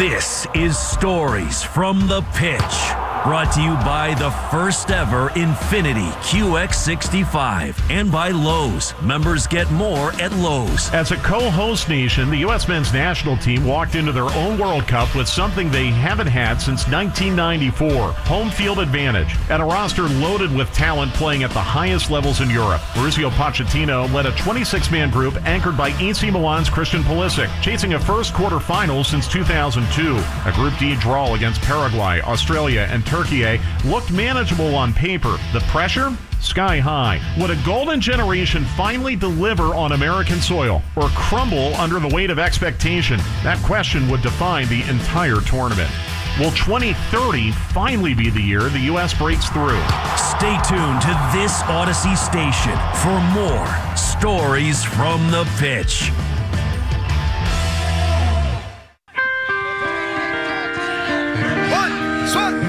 This is Stories from the Pitch, brought to you by the first ever Infiniti QX65 and by Lowe's. Members get more at Lowe's. As a co-host nation, the U.S. men's national team walked into their own World Cup with something they haven't had since 1994, home field advantage, and a roster loaded with talent playing at the highest levels in Europe. Mauricio Pochettino led a 26-man group anchored by AC Milan's Christian Pulisic, chasing a first quarterfinal since 2002. A Group D draw against Paraguay, Australia, and Turkey looked manageable on paper. The pressure? Sky high. Would a golden generation finally deliver on American soil or crumble under the weight of expectation? That question would define the entire tournament. Will 2030 finally be the year the U.S. breaks through? Stay tuned to this Odyssey station for more Stories from the Pitch.